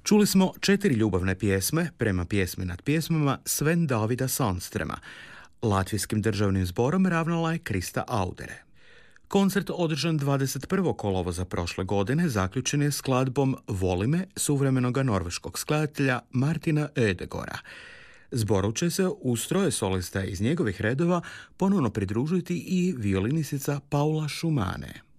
Čuli smo 4 ljubavne pjesme prema Pjesmi nad pjesmama Sven Davida Sandstrema. Latvijskim državnim zborom ravnala je Krista Audere. Koncert održan 21. kolovoza prošle godine zaključen je skladbom Voli me suvremenoga norveškog skladatelja Martina Ödegora. Zboru će se uz troje solista iz njegovih redova ponovno pridružiti i violinistica Paula Šumane.